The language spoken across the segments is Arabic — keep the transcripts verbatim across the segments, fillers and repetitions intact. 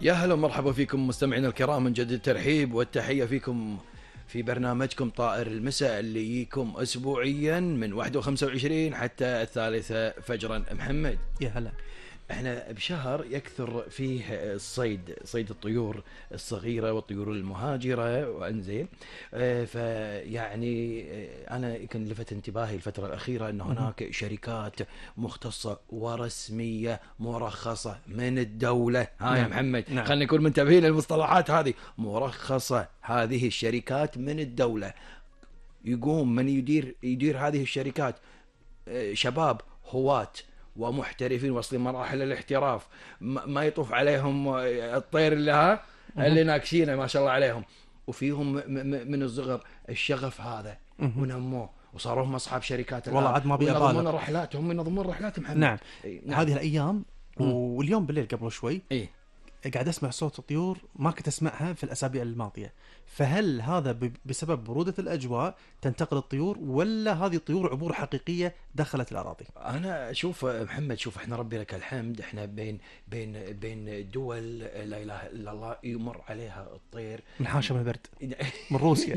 يا هلا ومرحبا فيكم مستمعينا الكرام، من جديد الترحيب والتحية فيكم في برنامجكم طائر المساء اللي يجيكم أسبوعيا من واحد وخمسة وعشرين حتى الثالثة فجرا. محمد، يا هلا. احنا بشهر يكثر فيه الصيد، صيد الطيور الصغيرة والطيور المهاجرة، وانزين اه فيعني اه انا كان لفت انتباهي الفترة الأخيرة ان هناك شركات مختصة ورسمية مرخصة من الدولة. ها يا محمد، نعم. خلينا نكون منتبهين للمصطلحات هذه. مرخصة هذه الشركات من الدولة، يقوم من يدير يدير هذه الشركات اه شباب هواة ومحترفين واصلين مراحل الاحتراف، ما يطوف عليهم الطير اللي ها اللي ناكشينه ما شاء الله عليهم، وفيهم من الصغر الشغف هذا ونموه وصاروا هم اصحاب شركات. والله عاد ما بيبالغ، ينظمون رحلاتهم ينظمون رحلات محمد. نعم. نعم. هذه الايام واليوم بالليل قبل شوي إيه؟ قاعد اسمع صوت الطيور ما كنت اسمعها في الاسابيع الماضيه. فهل هذا بسبب بروده الاجواء تنتقل الطيور، ولا هذه الطيور عبور حقيقيه دخلت الاراضي؟ انا شوف محمد، شوف احنا ربي لك الحمد، احنا بين بين بين دول لا اله الا الله يمر عليها الطير من حاشا من البرد من روسيا.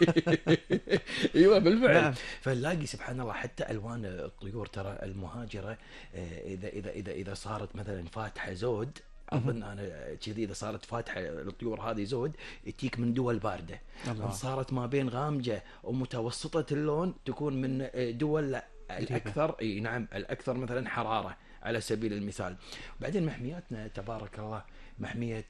ايوه بالفعل. نعم. فنلاقي سبحان الله حتى الوان الطيور ترى المهاجره، اذا اذا اذا اذا صارت مثلا فاتحه زود، أظن أنا كذي، إذا صارت فاتحة الطيور هذه زود تجيك من دول باردة. إن صارت ما بين غامجة ومتوسطة اللون تكون من دول الأكثر، إيه نعم، الأكثر مثلا حرارة على سبيل المثال. بعدين محمياتنا تبارك الله، محمية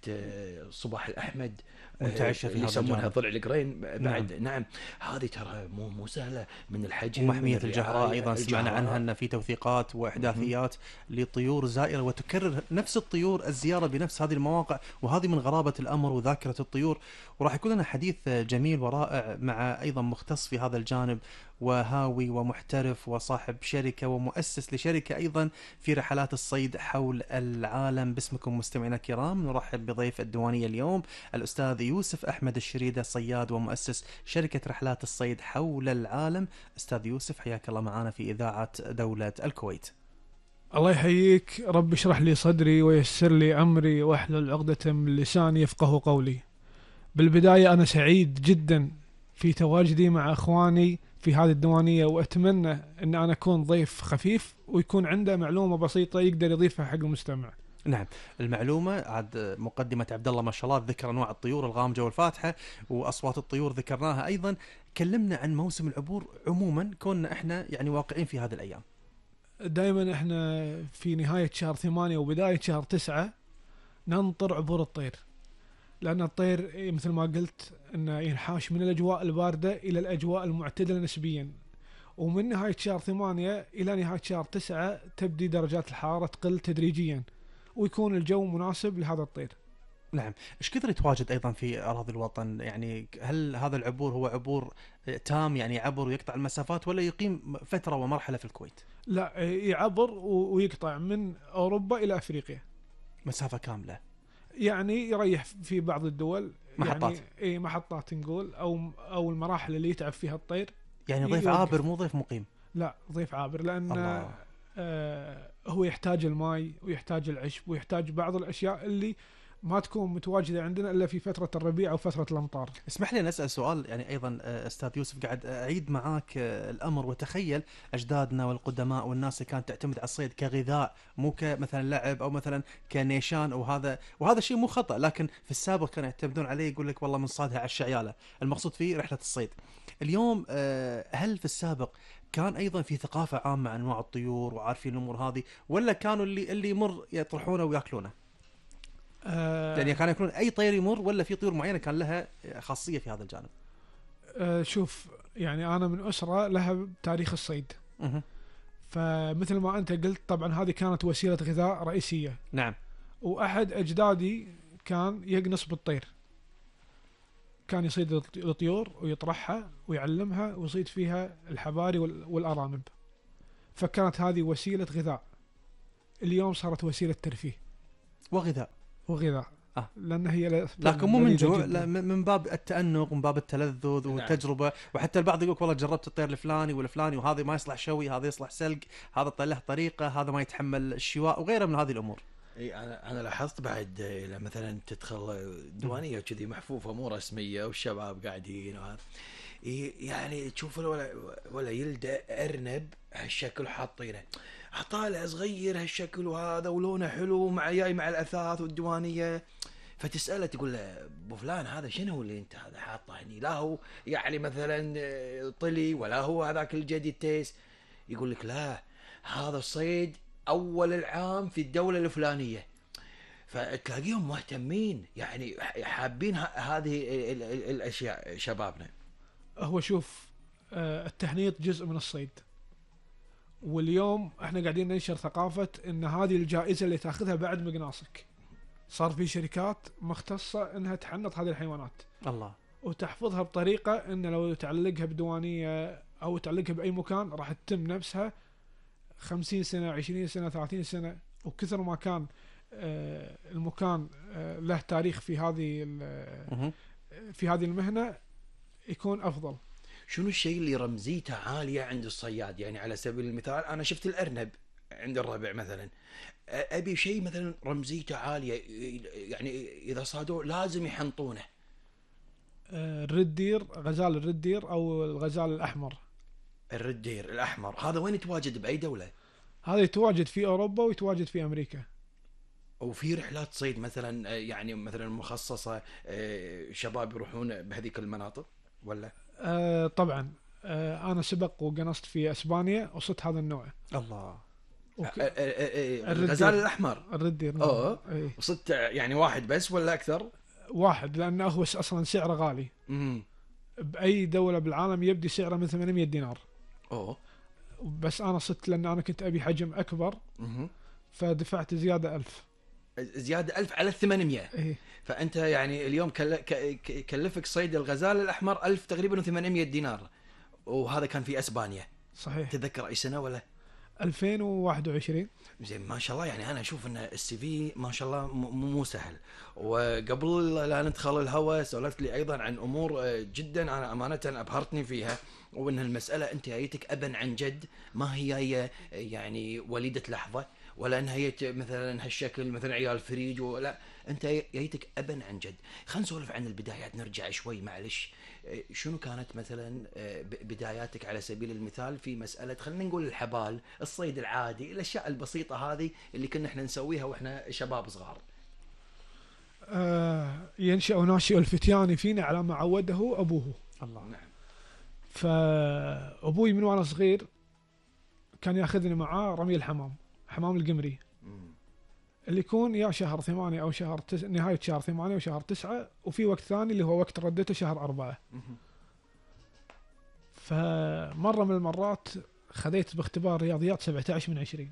صباح الأحمد منتعشة في يسمونها ضلع القرين بعد. نعم. نعم هذه ترى مو مو سهلة من الحجم. ومحمية الجهراء أيضا سمعنا عنها أن في توثيقات وإحداثيات لطيور زائرة، وتكرر نفس الطيور الزيارة بنفس هذه المواقع، وهذه من غرابة الأمر وذاكرة الطيور. وراح يكون لنا حديث جميل ورائع مع أيضا مختص في هذا الجانب، وهاوي ومحترف وصاحب شركة ومؤسس لشركة أيضا في رحلات الصيد حول العالم. باسمكم مستمعينا الكرام نرحب بضيف الديوانية اليوم الأستاذ يوسف أحمد الشريدة، صياد ومؤسس شركة رحلات الصيد حول العالم. أستاذ يوسف حياك الله معنا في إذاعة دولة الكويت. الله يحييك، رب اشرح لي صدري ويسر لي أمري واحلل عقدة من لساني يفقه قولي. بالبداية أنا سعيد جدا في تواجدي مع أخواني في هذه الديوانية، وأتمنى أن أنا أكون ضيف خفيف ويكون عنده معلومة بسيطة يقدر يضيفها حق المستمع. نعم، المعلومة عاد مقدمة عبد الله ما شاء الله ذكر أنواع الطيور الغامجة والفاتحة وأصوات الطيور ذكرناها أيضا. كلمنا عن موسم العبور عموما، كنا إحنا يعني واقعين في هذه الأيام. دائما إحنا في نهاية شهر ثمانية وبداية شهر تسعة ننطر عبور الطير، لأن الطير مثل ما قلت أنه ينحاش من الأجواء الباردة إلى الأجواء المعتدلة نسبيا، ومن نهاية شهر ثمانية إلى نهاية شهر تسعة تبدي درجات الحرارة تقل تدريجيا ويكون الجو مناسب لهذا الطير. نعم. إيش كثر يتواجد أيضا في أراضي الوطن؟ يعني هل هذا العبور هو عبور تام يعني يعبر ويقطع المسافات، ولا يقيم فترة ومرحلة في الكويت؟ لا، يعبر ويقطع من أوروبا إلى أفريقيا مسافة كاملة، يعني يريح في بعض الدول محطات. يعني اي محطات نقول، او او المراحل اللي يتعب فيها الطير. يعني ضيف يوقف. عابر مو ضيف مقيم. لا، ضيف عابر، لان آه هو يحتاج الماء ويحتاج العشب ويحتاج بعض الاشياء اللي ما تكون متواجدة عندنا إلا في فترة الربيع أو فترة الأمطار. اسمح لي نسأل سؤال يعني أيضا أستاذ يوسف، قاعد أعيد معاك الأمر، وتخيل أجدادنا والقدماء والناس اللي كانت تعتمد على الصيد كغذاء مو كمثلا لعب أو مثلا كنيشان، وهذا وهذا شيء مو خطأ، لكن في السابق كانوا يعتمدون عليه، يقول لك والله من صادها على الشعيالة، المقصود فيه رحلة الصيد. اليوم هل في السابق كان أيضا في ثقافة عامة عن أنواع الطيور وعارفين الأمور هذه، ولا كانوا اللي اللي يمر يطرحونه ويأكلونه؟ أه يعني كان يكون أي طير يمر، ولا في طيور معينة كان لها خاصية في هذا الجانب؟ أه شوف، يعني أنا من أسرة لها تاريخ الصيد. أه. فمثل ما أنت قلت طبعا هذه كانت وسيلة غذاء رئيسية. نعم. وأحد أجدادي كان يقنص بالطير، كان يصيد الطيور ويطرحها ويعلمها ويصيد فيها الحباري والأرانب، فكانت هذه وسيلة غذاء. اليوم صارت وسيلة ترفيه وغذاء وغذاء آه. لأن هي لكن مو من جوع، لا من باب التأنق ومن باب التلذذ والتجربة. نعم. وحتى البعض يقول والله جربت الطير الفلاني والفلاني وهذا ما يصلح شوي، هذا يصلح سلق، هذا له طريقة، هذا ما يتحمل الشواء وغيره من هذه الأمور. اي انا انا لاحظت بعد لما مثلا تدخل ديوانيه كذي محفوفه مو رسميه والشباب قاعدين وهذا، يعني تشوف ولا ولا يلدى ارنب هالشكل حاطينه، طالع صغير هالشكل وهذا ولونه حلو مع جاي مع الاثاث والديوانيه، فتساله تقول له ابو فلان هذا شنو اللي انت هذا حاطه هني؟ لا هو يعني مثلا طلي ولا هو هذاك الجدي التيس، يقول لك لا هذا الصيد اول العام في الدوله الفلانيه. فتلاقيهم مهتمين يعني حابين هذه الاشياء شبابنا. هو شوف التحنيط جزء من الصيد، واليوم احنا قاعدين ننشر ثقافة ان هذه الجائزة اللي تاخذها بعد مقناصك. صار في شركات مختصة انها تحنط هذه الحيوانات الله، وتحفظها بطريقة ان لو تعلقها بديوانية او تعلقها باي مكان راح تتم نفسها خمسين سنة عشرين سنة ثلاثين سنة، وكثر ما كان المكان له تاريخ في هذه في هذه المهنة يكون افضل. شنو الشيء اللي رمزيته عالية عند الصياد؟ يعني على سبيل المثال أنا شفت الأرنب عند الربع مثلا، أبي شيء مثلا رمزيته عالية، يعني إذا صادوه لازم يحنطونه. الردير، غزال الردير أو الغزال الأحمر. الردير الأحمر هذا وين يتواجد بأي دولة؟ هذا يتواجد في أوروبا ويتواجد في أمريكا. وفي رحلات صيد مثلا يعني مثلا مخصصة شباب يروحون بهذيك المناطق ولا؟ آه طبعا آه انا سبق وقنصت في اسبانيا وصدت هذا النوع. الله. وك... الغزال الاحمر الردير. اه وصدت يعني واحد بس ولا اكثر؟ واحد، لانه هو اصلا سعره غالي. امم باي دوله بالعالم يبدي سعره من ثمانمية دينار. اوه بس انا صدت لان انا كنت ابي حجم اكبر. امم فدفعت زياده ألف. زياده ألف على الثمانمية. إيه؟ فانت يعني اليوم كل... ك... كلفك صيد الغزال الاحمر ألف تقريبا وثمانمية دينار، وهذا كان في اسبانيا. صحيح. تذكر اي سنه ولا؟ ألفين وواحد وعشرين. زين ما شاء الله. يعني انا اشوف ان السي في ما شاء الله مو مو سهل. وقبل لا ندخل الهواء سولفت لي ايضا عن امور جدا انا امانه ابهرتني فيها، وان المساله انت جايتك ابا عن جد، ما هي يعني وليده لحظه، ولا انها هي مثلا هالشكل مثلا عيال فريج، ولا انت جايتك ابا عن جد. خلينا نسولف عن البدايات، نرجع شوي معلش. شنو كانت مثلا بداياتك على سبيل المثال في مساله خلينا نقول الحبال، الصيد العادي، الاشياء البسيطه هذه اللي كنا احنا نسويها واحنا شباب صغار؟ آه ينشأ ناشئ الفتيان فينا على ما عوده ابوه. الله. نعم. فابوي من وانا صغير كان ياخذني معاه رمي الحمام، حمام القمري، اللي يكون يا شهر ثمانية أو شهر تس... نهاية شهر ثمانية وشهر تسعة، وفي وقت ثاني اللي هو وقت ردته شهر أربعة. فمرة من المرات خذيت باختبار رياضيات سبعة عشر من عشرين،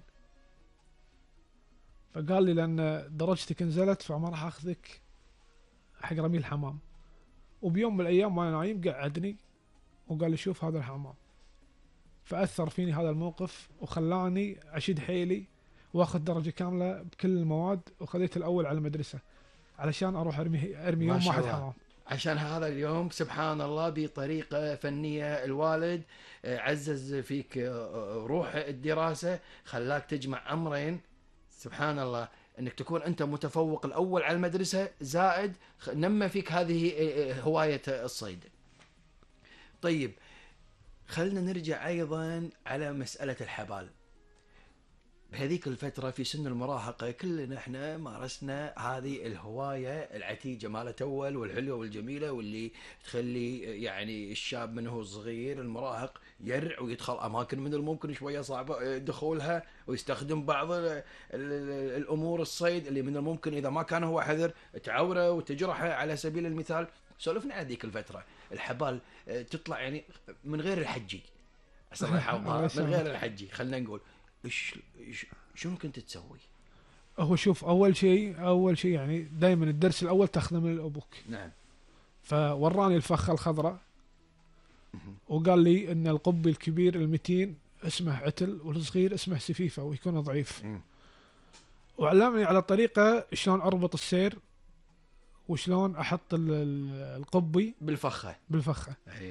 فقال لي لأن درجتك نزلت فما راح أخذك حق رمي الحمام. وبيوم من الأيام وأنا نايم قعدني وقال لي شوف هذا الحمام. فأثر فيني هذا الموقف وخلاني أشد حيلي واخذ درجة كاملة بكل المواد، وخذيت الأول على المدرسة علشان أروح أرمي أرمي يوم واحد حمام. عشان هذا اليوم سبحان الله بطريقة فنية الوالد عزز فيك روح الدراسة، خلاك تجمع أمرين سبحان الله، أنك تكون أنت متفوق الأول على المدرسة، زائد نمى فيك هذه هواية الصيد. طيب خلنا نرجع أيضا على مسألة الحبال. بهذيك الفترة في سن المراهقة كلنا احنا مارسنا هذه الهواية العتيجة مالت أول والحلوة والجميلة، واللي تخلي يعني الشاب من هو صغير المراهق يرع ويدخل أماكن من الممكن شوية صعبة دخولها، ويستخدم بعض الأمور الصيد اللي من الممكن إذا ما كان هو حذر تعوره وتجرحه على سبيل المثال. سولفنا عن ذيك الفترة الحبال تطلع يعني من غير الحجي، من غير الحجي خلنا نقول إيش شنو كنت تسوي؟ هو شوف أول شيء أول شيء يعني دائما الدرس الأول تاخذه من أبوك. نعم. فوراني الفخة الخضراء وقال لي إن القبي الكبير المتين اسمه عتل والصغير اسمه سفيفة ويكون ضعيف. م. وعلمني على طريقة شلون أربط السير وشلون أحط القبي بالفخة بالفخة. أيه.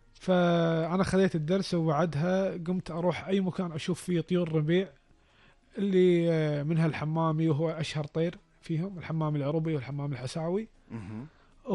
فأنا خذيت الدرس وبعدها قمت أروح أي مكان أشوف فيه طيور ربيع اللي آه، منها الحمامي وهو اشهر طير فيهم، الحمام العربي والحمام الحساوي. مهم.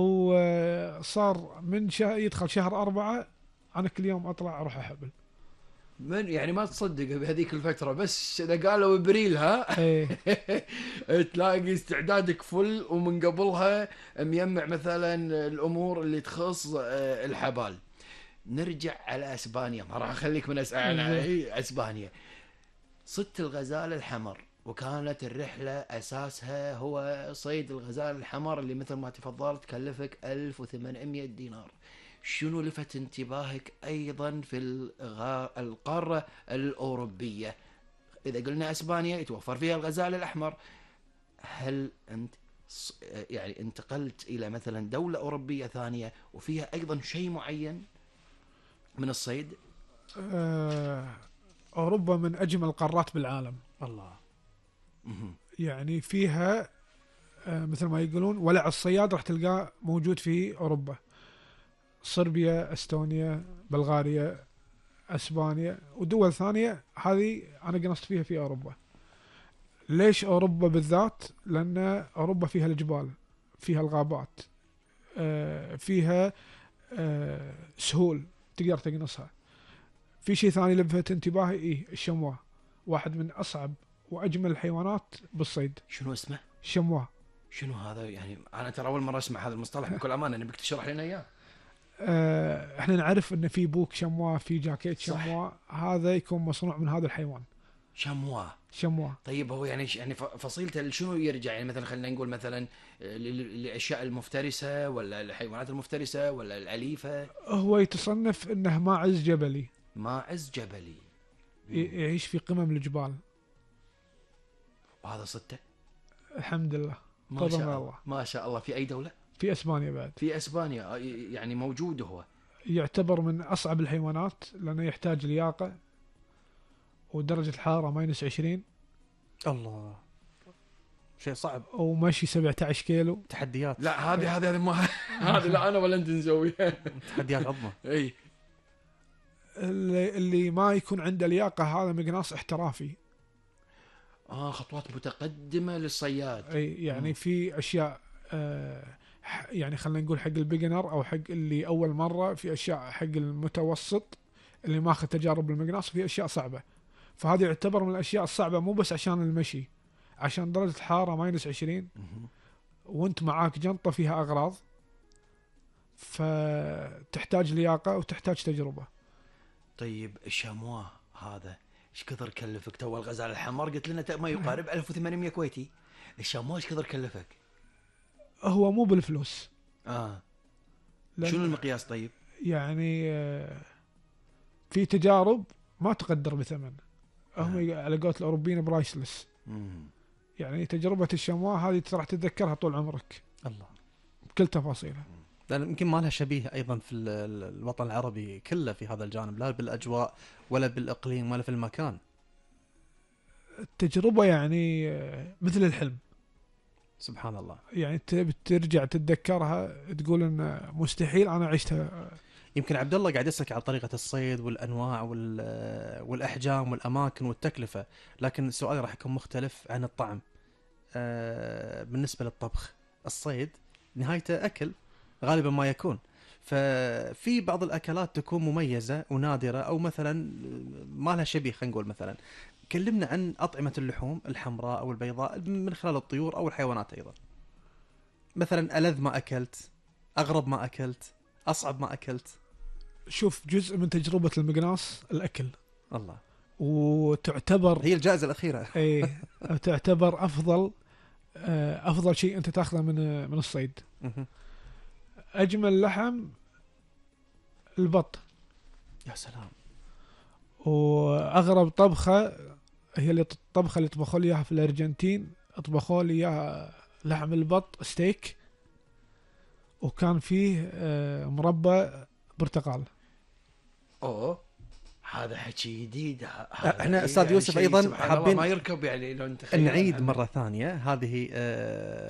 وصار من شهر يدخل شهر أربعة أنا كل يوم أطلع أروح أحبل. من يعني ما تصدق بهذيك الفترة بس إذا قالوا ابريل ها إيه. تلاقي استعدادك فل، ومن قبلها ميمع مثلا الأمور اللي تخص آه، الحبال. نرجع على اسبانيا، ما راح اخليك من أس... على إيه، اسبانيا. صدت الغزال الحمر، وكانت الرحله اساسها هو صيد الغزال الحمر اللي مثل ما تفضلت كلفك ألف وثمانمائة دينار. شنو لفت انتباهك ايضا في الغا... القاره الاوروبيه؟ اذا قلنا اسبانيا يتوفر فيها الغزال الاحمر، هل انت ص- يعني انتقلت الى مثلا دوله اوروبيه ثانيه وفيها ايضا شيء معين من الصيد؟ آه، أوروبا من أجمل القارات بالعالم. الله. مهم. يعني فيها آه، مثل ما يقولون ولع الصياد راح تلقاه موجود في أوروبا. صربيا، استونيا، بلغاريا، اسبانيا ودول ثانيه. هذه انا قنصت فيها في اوروبا. ليش اوروبا بالذات؟ لان اوروبا فيها الجبال، فيها الغابات، آه، فيها آه، سهول تقدر تقنصها. في شيء ثاني لفت انتباهي، إيه الشمواه، واحد من اصعب واجمل الحيوانات بالصيد. شنو اسمه؟ الشمواه. شنو هذا؟ يعني انا ترى اول مره اسمع هذا المصطلح بكل امانه، نبيك تشرح لنا اياه. آه، احنا نعرف ان في بوك شمواه، في جاكيت صح. شمواه، هذا يكون مصنوع من هذا الحيوان شمواه. شمواه. طيب هو يعني يعني ف- فصيلته شنو يرجع؟ يعني مثلا خلينا نقول مثلا الاشياء المفترسه ولا الحيوانات المفترسه ولا الاليفه؟ هو يتصنف انه ماعز جبلي، ماعز جبلي. ي- يعيش في قمم الجبال. وهذا صدته؟ الحمد لله. ما فضل شاء من الله. الله. ما شاء الله. في اي دوله؟ في اسبانيا بعد. في اسبانيا. آه، يعني موجود هو. يعتبر من اصعب الحيوانات لانه يحتاج لياقه ودرجه الحراره ماينس عشرين، الله، شيء صعب. ومشي سبعة عشر كيلو. تحديات. لا هذه هذه هذه ما هذه لا انا ولا انت نسويها. تحديات عظمى. اي. اللي, اللي ما يكون عنده لياقه هذا مقناص احترافي. اه خطوات متقدمه للصياد. اي يعني مم. في اشياء آه ح- يعني خلينا نقول حق البيجنر او حق اللي اول مره، في اشياء حق المتوسط اللي ماخذ تجارب بالمقناص، في اشياء صعبه. فهذا يعتبر من الاشياء الصعبه، مو بس عشان المشي، عشان درجه الحراره ماينس عشرين، مهم. وانت معاك جنطه فيها اغراض، فتحتاج لياقه وتحتاج تجربه. طيب الشامواه هذا ايش كثر كلفك؟ تو الغزال الحمر قلت لنا ما يقارب ألف وثمانمائة كويتي. الشامواه ايش كثر كلفك؟ هو مو بالفلوس. اه لأن شنو المقياس طيب؟ يعني آه، في تجارب ما تقدر بثمن. هم على قولة الاوروبيين برايسلس. مم. يعني تجربة الشمواه هذه راح تتذكرها طول عمرك الله. بكل تفاصيلها. لأن يمكن ما لها شبيه أيضا في ال- ال- الوطن العربي كله في هذا الجانب، لا بالأجواء ولا بالإقليم ولا في المكان. التجربة يعني آه، مثل الحلم. سبحان الله. يعني تبي ترجع تتذكرها تقول ان مستحيل انا عشتها. يمكن عبد الله قاعد يسألك على طريقة الصيد والأنواع وال- والأحجام والأماكن والتكلفة، لكن سؤالي راح يكون مختلف عن الطعم. آه، بالنسبة للطبخ، الصيد نهايته أكل غالبا ما يكون، ففي بعض الأكلات تكون مميزة ونادرة أو مثلا ما لها شبيه. خلينا نقول مثلا كلمنا عن أطعمة اللحوم الحمراء أو البيضاء من خلال الطيور أو الحيوانات أيضا. مثلا ألذ ما أكلت، أغرب ما أكلت، أصعب ما أكلت. شوف، جزء من تجربة المقناص الاكل، الله، وتعتبر هي الجائزة الأخيرة. ايه تعتبر افضل آه، افضل شيء انت تاخذه من من الصيد. مهم. اجمل لحم البط، يا سلام. واغرب طبخه هي اللي الطبخه اللي يطبخوا لي اياها في الارجنتين. طبخوا لي اياها لحم البط ستيك، وكان فيه آه، مربى برتقال. اوه هذا حكي جديد. ه- احنا هذا أستاذ يعني يوسف شيء أيضاً سبحان الله حابين ما يركب، يعني لو انت تخيل نعيد عنه. مرة ثانية هذه آه